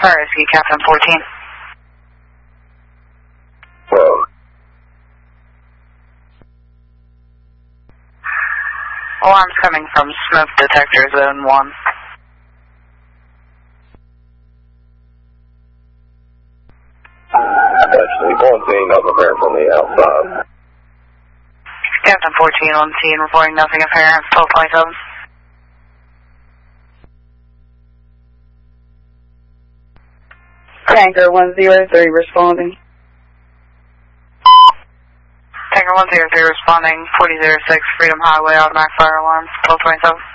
Fire Ski, Captain 14. Well, Alarms coming from smoke detector zone 1. actually, 14, not prepared from the outside. Captain 14 on scene, reporting nothing apparent, 12.7. Tanker 103 responding. Tanker 103 responding, 4006 Freedom Highway, automatic fire alarm, 12.7.